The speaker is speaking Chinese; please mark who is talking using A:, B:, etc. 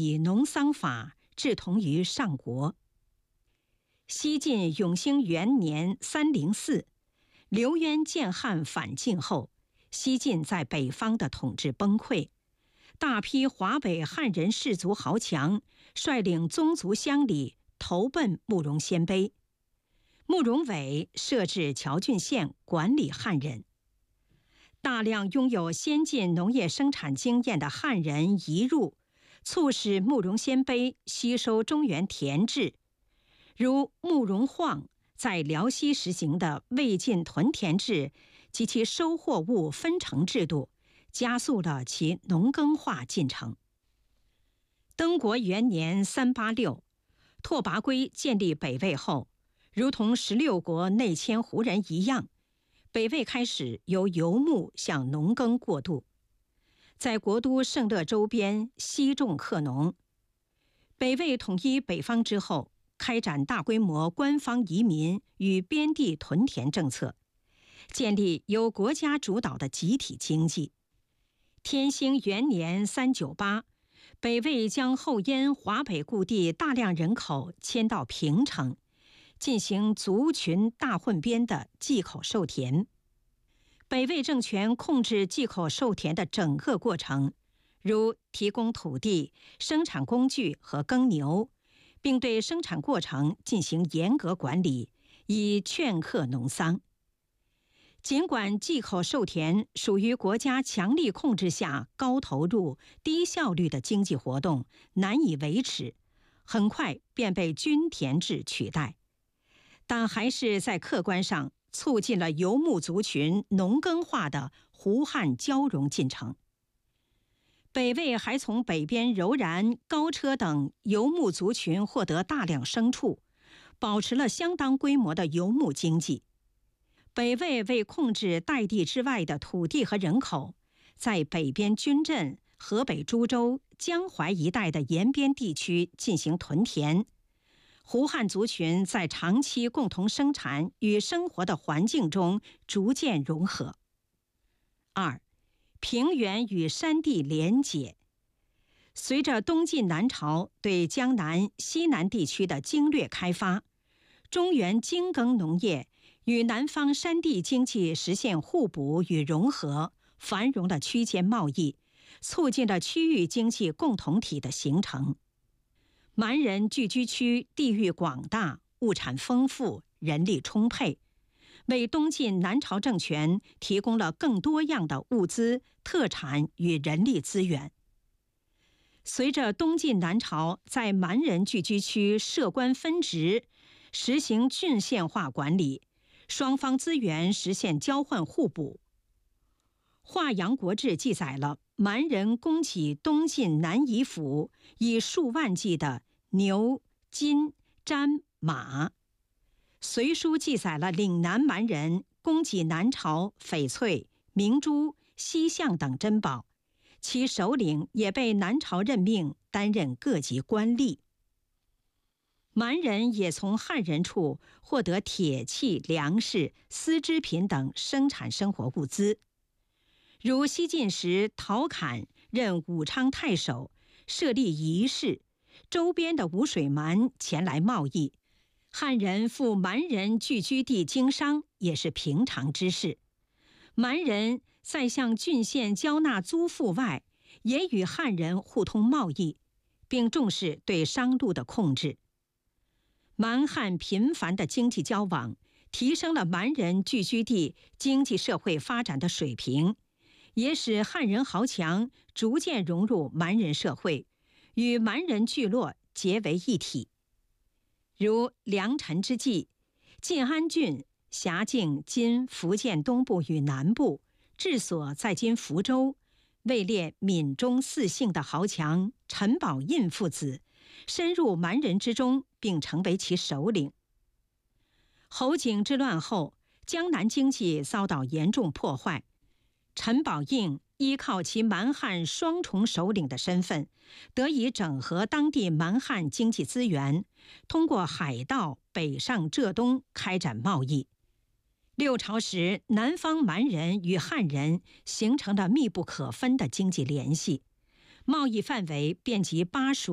A: 以农桑法制同于上国。西晋永兴元年304，刘渊建汉反晋后，西晋在北方的统治崩溃，大批华北汉人士族豪强率领宗族乡里投奔慕容鲜卑。慕容伟设置谯郡县管理汉人。大量拥有先进农业生产经验的汉人移入，促使慕容鲜卑吸收中原田制，如慕容晃在辽西实行的魏晋屯田制及其收获物分成制度，加速了其农耕化进程。登国元年386，拓跋圭建立北魏后，如同16国内迁胡人一样，北魏开始由游牧向农耕过渡，在国都圣乐周边西种克农。北魏统一北方之后，开展大规模官方移民与边地屯田政策，建立由国家主导的集体经济。天兴元年398，北魏将后燕华北故地大量人口迁到平城，进行族群大混编的祭口授田。北魏政权控制祭口授田的整个过程，如提供土地、生产工具和耕牛，并对生产过程进行严格管理，以劝课农桑。尽管祭口授田属于国家强力控制下高投入、低效率的经济活动，难以维持，很快便被均田制取代，但还是在客观上促进了游牧族群农耕化的胡汉交融进程。北魏还从北边柔然、高车等游牧族群获得大量牲畜，保持了相当规模的游牧经济。北魏为控制代地之外的土地和人口，在北边军镇、河北株洲、江淮一带的沿边地区进行屯田。胡汉族群在长期共同生产与生活的环境中逐渐融合。2. 平原与山地连结。随着东晋南朝对江南、西南地区的经略开发，中原精耕农业与南方山地经济实现互补与融合，繁荣的区间贸易，促进了区域经济共同体的形成。蛮人聚居区地域广大，物产丰富，人力充沛，为东晋南朝政权提供了更多样的物资、特产与人力资源。随着东晋南朝在蛮人聚居区设官分职，实行郡县化管理，双方资源实现交换互补。《华阳国志》记载了蛮人供给东晋南夷府以数万计的牛、金、毡、马。《隋书》记载了岭南蛮人供给南朝翡翠、明珠、犀象等珍宝，其首领也被南朝任命担任各级官吏。蛮人也从汉人处获得铁器、粮食、丝织品等生产生活物资。如西晋时，陶侃任武昌太守，设立仪式，周边的吴水蛮前来贸易，汉人赴蛮人聚居地经商也是平常之事。蛮人在向郡县交纳租赋外，也与汉人互通贸易，并重视对商路的控制。蛮汉频繁的经济交往，提升了蛮人聚居地经济社会发展的水平，也使汉人豪强逐渐融入蛮人社会，与蛮人聚落结为一体。如良辰之际，晋安郡辖境今福建东部与南部，治所在今福州，位列闽中四姓的豪强陈宝印父子深入蛮人之中，并成为其首领。侯景之乱后，江南经济遭到严重破坏，陈宝应依靠其蛮汉双重首领的身份，得以整合当地蛮汉经济资源，通过海道北上浙东开展贸易。六朝时，南方蛮人与汉人形成了密不可分的经济联系，贸易范围遍及巴蜀